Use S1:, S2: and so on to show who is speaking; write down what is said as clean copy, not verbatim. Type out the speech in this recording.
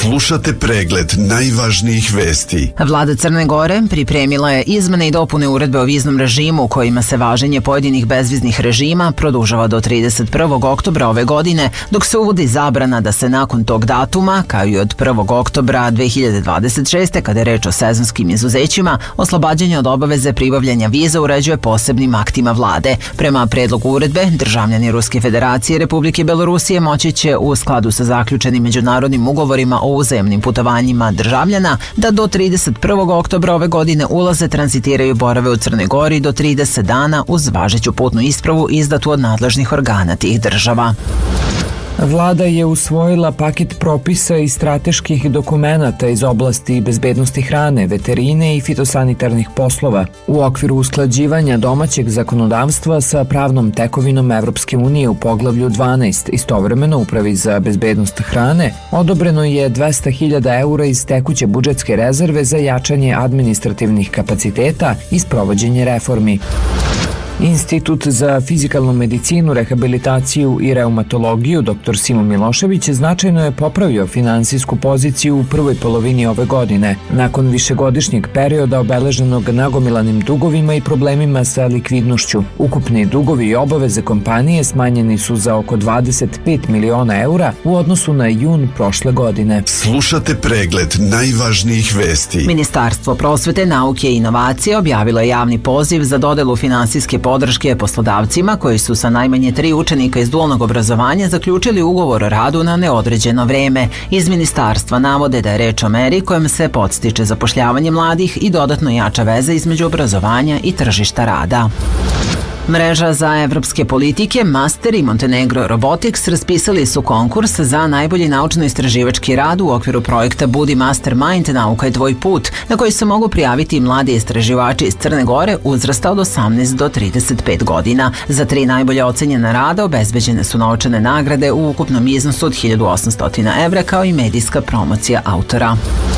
S1: Slušate pregled najvažnijih vesti.
S2: Vlada Crne Gore pripremila je izmene i dopune uredbe o viznom režimu kojima se važenje pojedinih bezviznih režima produžava do 31. oktobra ove godine, dok se uvodi zabrana da se nakon tog datuma, kao i od 1. oktobra 2026. kada je reč o sezonskim izuzećima, oslobađanje od obaveze pribavljanja viza uređuje posebnim aktima vlade. Prema predlogu uredbe, državljani Ruske Federacije i Republike Belorusije moći će u skladu sa zaključenim međunarodnim ugovorima o uzajamnim putovanjima državljana da do 31. oktobra ove godine ulaze, tranzitiraju i borave u Crnoj Gori do 30 dana uz važeću putnu ispravu izdatu od nadležnih organa tih država.
S3: Vlada je usvojila paket propisa i strateških dokumenata iz oblasti bezbednosti hrane, veterine i fitosanitarnih poslova u okviru usklađivanja domaćeg zakonodavstva sa pravnom tekovinom Evropske unije u poglavlju 12. Istovremeno Upravi za bezbednost hrane odobreno je 200.000 eura iz tekuće budžetske rezerve za jačanje administrativnih kapaciteta i sprovođenje reformi. Institut za fizikalnu medicinu, rehabilitaciju i reumatologiju dr. Simo Milošević značajno je popravio finansijsku poziciju u prvoj polovini ove godine, nakon višegodišnjeg perioda obeleženog nagomilanim dugovima i problemima sa likvidnošću. Ukupni dugovi i obaveze kompanije smanjeni su za oko 25 miliona eura u odnosu na jun prošle godine.
S1: Slušate pregled najvažnijih vesti.
S2: Ministarstvo prosvete, nauke i inovacije objavilo je javni poziv za dodelu finansijske podrške poslodavcima koji su sa najmanje 3 učenika iz dualnog obrazovanja zaključili ugovor o radu na neodređeno vreme. Iz ministarstva navode da je reč o meri kojom se podstiče zapošljavanje mladih i dodatno jača veza između obrazovanja i tržišta rada. Mreža za evropske politike, Master i Montenegro Robotics raspisali su konkurs za najbolji naučno-istraživački rad u okviru projekta Budi Mastermind, nauka je tvoj put, na koji se mogu prijaviti mladi istraživači iz Crne Gore uzrasta od 18 do 35 godina. Za 3 najbolje ocenjena rada obezbeđene su novčane nagrade u ukupnom iznosu od 1.800 evra kao i medijska promocija autora.